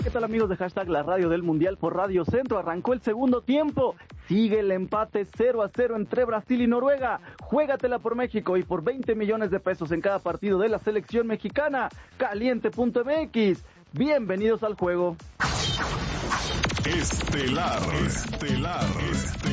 ¿Qué tal, amigos de Hashtag La Radio del Mundial por Radio Centro? Arrancó el segundo tiempo. Sigue el empate 0-0 entre Brasil y Noruega. Juégatela por México y por 20 millones de pesos en cada partido de la selección mexicana. Caliente.mx. Bienvenidos al juego. Estelar.